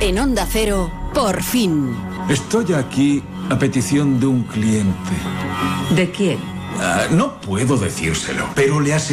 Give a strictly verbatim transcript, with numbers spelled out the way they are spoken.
En Onda Cero, por fin. Estoy aquí a petición de un cliente. ¿De quién? Uh, no puedo decírselo, pero le aseguro